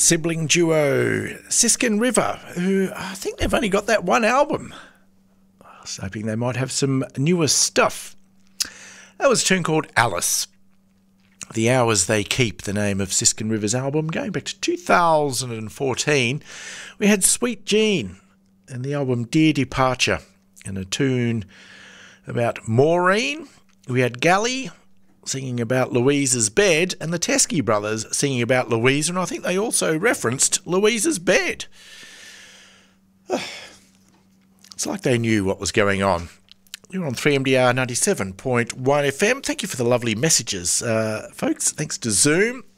sibling duo Siskin River, who I think they've only got that one album. I was hoping they might have some newer stuff. That was a tune called Alice. The Hours They Keep, the name of Siskin River's album, going back to 2014. We had Sweet Jean and the album Dear Departure, and a tune about Maureen. We had Gally singing about Louisa's bed, and the Teskey brothers singing about Louisa, and I think they also referenced Louisa's bed. It's like they knew what was going on. You're on 3MDR 97.1 FM. Thank you for the lovely messages, folks. Thanks to Zoom.